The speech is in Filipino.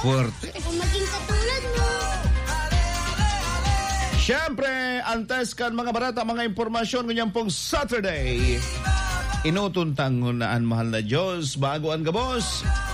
Fuerte. Kung maging katulad mo. Siyempre, antes kan mga barata, mga impormasyon ngayon pong Saturday. Inutuntang ngunaan mahal na Diyos, bago ang gabos.